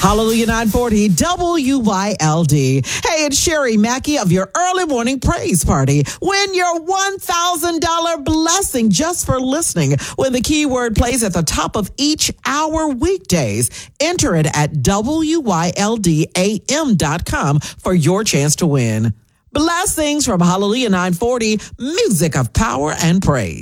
Hallelujah 940 WYLD. Hey, it's Sherry Mackey of your early morning praise party. Win your $1,000 blessing just for listening when the keyword plays at the top of each hour weekdays. Enter it at WYLDAM.com for your chance to win. Blessings from Hallelujah 940, music of power and praise.